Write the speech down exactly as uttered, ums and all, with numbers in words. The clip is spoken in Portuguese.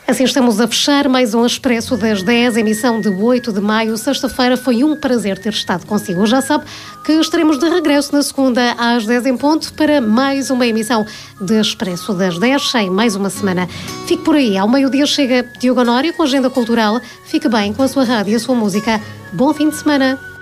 Assim estamos a fechar mais um Expresso das dez, emissão de oito de maio, sexta-feira. Foi um prazer ter estado consigo. Já sabe que estaremos de regresso na segunda às dez em ponto para mais uma emissão de Expresso das dez, em mais uma semana. Fique por aí. Ao meio-dia chega Diogo Honório com a Agenda Cultural. Fique bem com a sua rádio e a sua música. Bom fim de semana.